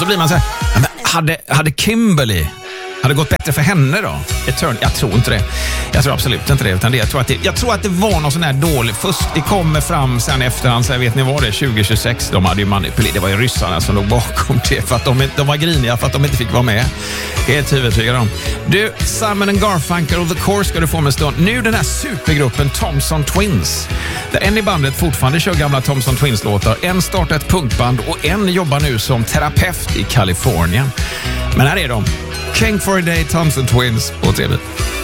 så blir man så här, men hade Kimberly hade gått bättre för henne då? Jag tror inte det. Jag tror absolut inte det. Utan jag tror att det var någon sån här dålig. Först det kommer fram sen efterhand. Så vet ni vad det är? 2026. De hade ju manipulerat. Det var ju ryssarna som låg bakom det. För att de var griniga för att de inte fick vara med. Helt övertygad om. Du, Simon & Garfunkel och The Course ska du få med stund. Nu den här supergruppen Thompson Twins. Där en i bandet fortfarande kör gamla Thompson Twins-låtar. En startar ett punkband och en jobbar nu som terapeut i Kalifornien. Men här är de. King for a Day, Thompson Twins på TV.